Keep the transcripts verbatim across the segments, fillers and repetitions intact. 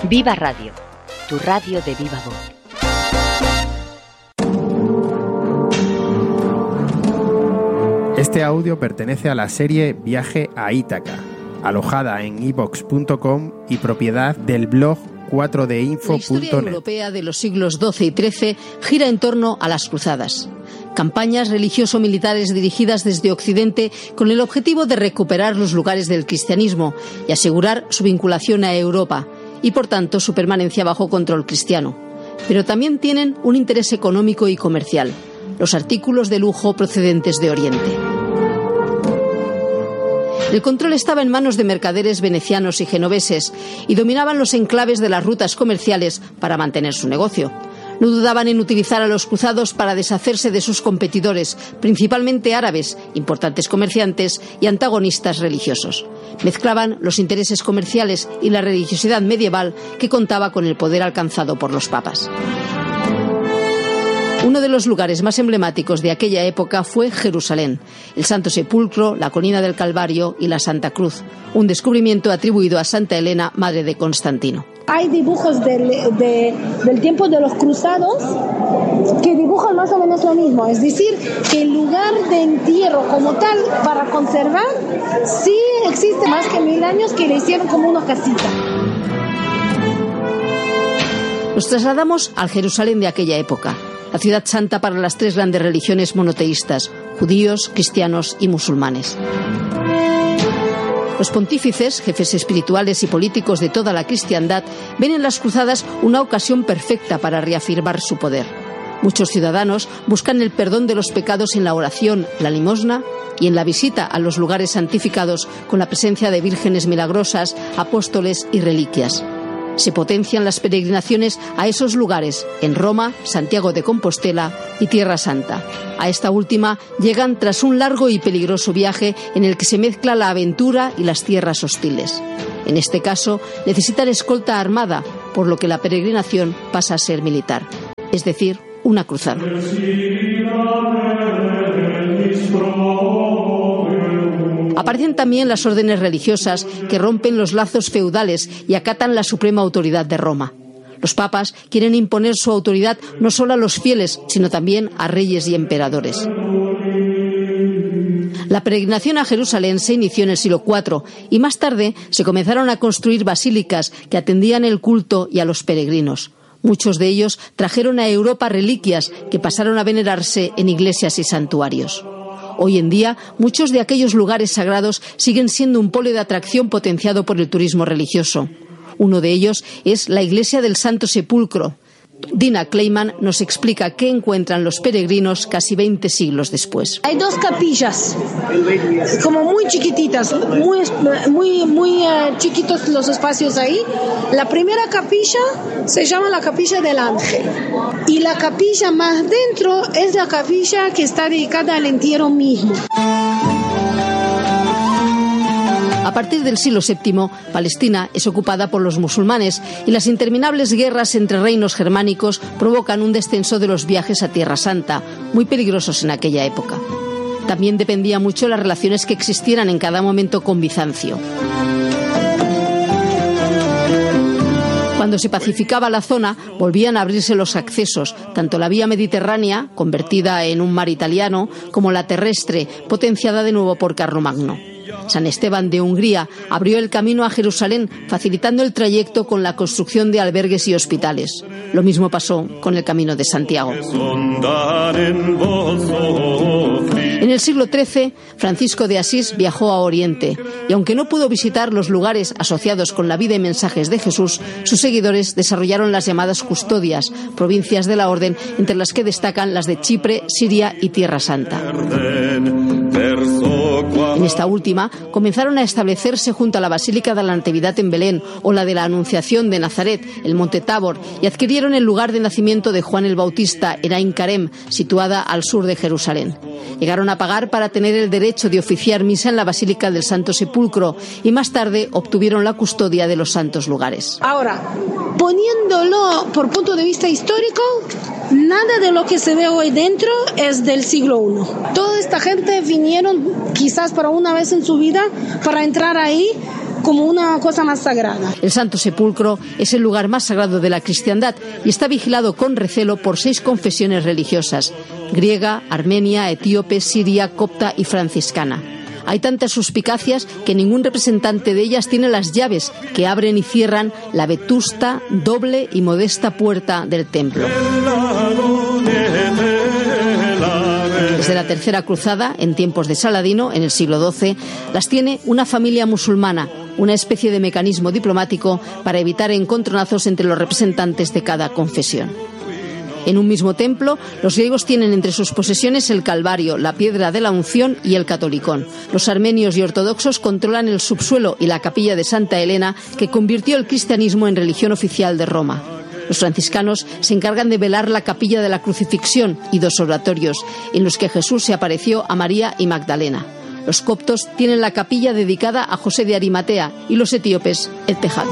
Viva Radio, tu radio de viva voz. Este audio pertenece a la serie Viaje a Ítaca, alojada en i vox punto com y propiedad del blog cuatro d info punto net. La historia europea de los siglos doce y trece gira en torno a las cruzadas. Campañas religioso-militares dirigidas desde Occidente con el objetivo de recuperar los lugares del cristianismo y asegurar su vinculación a Europa y, por tanto, su permanencia bajo control cristiano. Pero también tienen un interés económico y comercial: los artículos de lujo procedentes de Oriente. El control estaba en manos de mercaderes venecianos y genoveses y dominaban los enclaves de las rutas comerciales para mantener su negocio. No dudaban en utilizar a los cruzados para deshacerse de sus competidores, principalmente árabes, importantes comerciantes y antagonistas religiosos. Mezclaban los intereses comerciales y la religiosidad medieval que contaba con el poder alcanzado por los papas. Uno de los lugares más emblemáticos de aquella época fue Jerusalén, el Santo Sepulcro, la Colina del Calvario y la Santa Cruz, un descubrimiento atribuido a Santa Elena, madre de Constantino. Hay dibujos del, de, del tiempo de los cruzados que dibujan más o menos lo mismo, es decir, que el lugar de entierro como tal para conservar sí existe más que mil años, que le hicieron como una casita. Nos trasladamos al Jerusalén de aquella época, la ciudad santa para las tres grandes religiones monoteístas: judíos, cristianos y musulmanes. Los pontífices, jefes espirituales y políticos de toda la cristiandad, ven en las cruzadas una ocasión perfecta para reafirmar su poder. Muchos ciudadanos buscan el perdón de los pecados en la oración, la limosna y en la visita a los lugares santificados con la presencia de vírgenes milagrosas, apóstoles y reliquias. Se potencian las peregrinaciones a esos lugares en Roma, Santiago de Compostela y Tierra Santa. A esta última llegan tras un largo y peligroso viaje en el que se mezcla la aventura y las tierras hostiles. En este caso, necesitan escolta armada, por lo que la peregrinación pasa a ser militar, es decir, una cruzada. Aparecen también las órdenes religiosas que rompen los lazos feudales y acatan la suprema autoridad de Roma. Los papas quieren imponer su autoridad no solo a los fieles, sino también a reyes y emperadores. La peregrinación a Jerusalén se inició en el siglo cuarto y más tarde se comenzaron a construir basílicas que atendían el culto y a los peregrinos. Muchos de ellos trajeron a Europa reliquias que pasaron a venerarse en iglesias y santuarios. Hoy en día, muchos de aquellos lugares sagrados siguen siendo un polo de atracción potenciado por el turismo religioso. Uno de ellos es la Iglesia del Santo Sepulcro. Dina Kleiman nos explica qué encuentran los peregrinos casi veinte siglos después. Hay dos capillas, como muy chiquititas, muy, muy, muy uh, chiquitos los espacios ahí. La primera capilla se llama la Capilla del Ángel y la capilla más dentro es la capilla que está dedicada al entierro mismo. A partir del siglo séptimo, Palestina es ocupada por los musulmanes y las interminables guerras entre reinos germánicos provocan un descenso de los viajes a Tierra Santa, muy peligrosos en aquella época. También dependía mucho las relaciones que existieran en cada momento con Bizancio. Cuando se pacificaba la zona, volvían a abrirse los accesos, tanto la vía mediterránea, convertida en un mar italiano, como la terrestre, potenciada de nuevo por Carlomagno. San Esteban de Hungría abrió el camino a Jerusalén, facilitando el trayecto con la construcción de albergues y hospitales. Lo mismo pasó con el Camino de Santiago. En el siglo trece, Francisco de Asís viajó a Oriente y aunque no pudo visitar los lugares asociados con la vida y mensajes de Jesús, sus seguidores desarrollaron las llamadas custodias, provincias de la orden, entre las que destacan las de Chipre, Siria y Tierra Santa. En esta última comenzaron a establecerse junto a la Basílica de la Natividad en Belén o la de la Anunciación de Nazaret, el Monte Tabor, y adquirieron el lugar de nacimiento de Juan el Bautista en Ain Karem, situada al sur de Jerusalén. Llegaron a pagar para tener el derecho de oficiar misa en la Basílica del Santo Sepulcro y más tarde obtuvieron la custodia de los santos lugares. Ahora, poniéndolo por punto de vista histórico, nada de lo que se ve hoy dentro es del siglo primero. Toda esta gente vinieron quizás para una vez en su vida para entrar ahí como una cosa más sagrada. El Santo Sepulcro es el lugar más sagrado de la cristiandad y está vigilado con recelo por seis confesiones religiosas: griega, armenia, etíope, siria, copta y franciscana. Hay tantas suspicacias que ningún representante de ellas tiene las llaves que abren y cierran la vetusta, doble y modesta puerta del templo. Desde la Tercera Cruzada, en tiempos de Saladino, en el siglo doce, las tiene una familia musulmana, una especie de mecanismo diplomático para evitar encontronazos entre los representantes de cada confesión. En un mismo templo, los griegos tienen entre sus posesiones el Calvario, la Piedra de la Unción y el Catolicón. Los armenios y ortodoxos controlan el subsuelo y la capilla de Santa Elena, que convirtió el cristianismo en religión oficial de Roma. Los franciscanos se encargan de velar la capilla de la Crucifixión y dos oratorios, en los que Jesús se apareció a María y Magdalena. Los coptos tienen la capilla dedicada a José de Arimatea y los etíopes el tejado.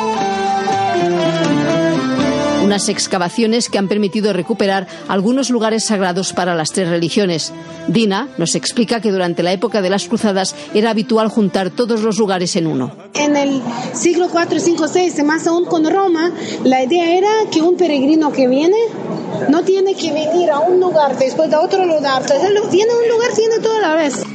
Unas excavaciones que han permitido recuperar algunos lugares sagrados para las tres religiones. Dina nos explica que durante la época de las cruzadas era habitual juntar todos los lugares en uno. En el siglo cuatro, cinco, seis, más aún con Roma, la idea era que un peregrino que viene no tiene que venir a un lugar después de otro lugar. Entonces, viene a un lugar, viene toda la vez.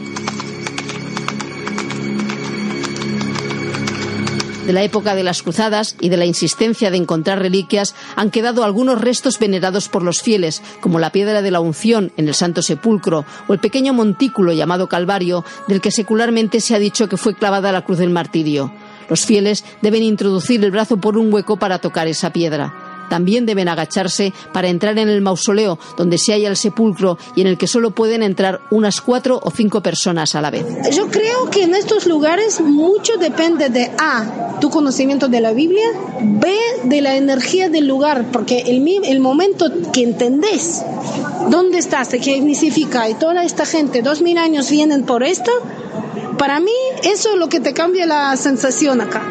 De la época de las cruzadas y de la insistencia de encontrar reliquias han quedado algunos restos venerados por los fieles, como la Piedra de la Unción en el Santo Sepulcro o el pequeño montículo llamado Calvario, del que secularmente se ha dicho que fue clavada la cruz del martirio. Los fieles deben introducir el brazo por un hueco para tocar esa piedra. También deben agacharse para entrar en el mausoleo, donde se halla el sepulcro y en el que solo pueden entrar unas cuatro o cinco personas a la vez. Yo creo que en estos lugares mucho depende de A, tu conocimiento de la Biblia, B, de la energía del lugar, porque el, el momento que entendés dónde estás, qué significa, y toda esta gente, dos mil años vienen por esto, para mí eso es lo que te cambia la sensación acá.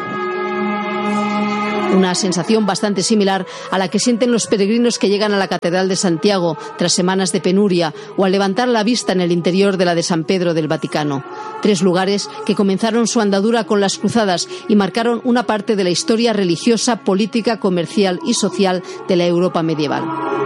Una sensación bastante similar a la que sienten los peregrinos que llegan a la Catedral de Santiago tras semanas de penuria o al levantar la vista en el interior de la de San Pedro del Vaticano. Tres lugares que comenzaron su andadura con las cruzadas y marcaron una parte de la historia religiosa, política, comercial y social de la Europa medieval.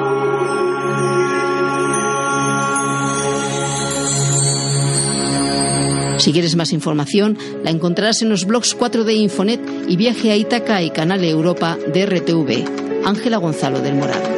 Si quieres más información, la encontrarás en los blogs cuatro D Infonet y Viaje a Ítaca y Canal Europa de R T V. Ángela Gonzalo del Moral.